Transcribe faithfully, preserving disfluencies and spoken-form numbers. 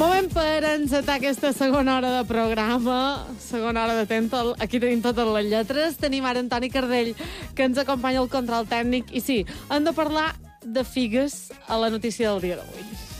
Moment per encetar aquesta segona hora de programa, segona hora de temps. Aquí tenim totes les lletres. Tenim ara en Toni Cardell, que ens acompanya al control tècnic. I sí, hem de parlar de figues a la notícia del dia d'avui.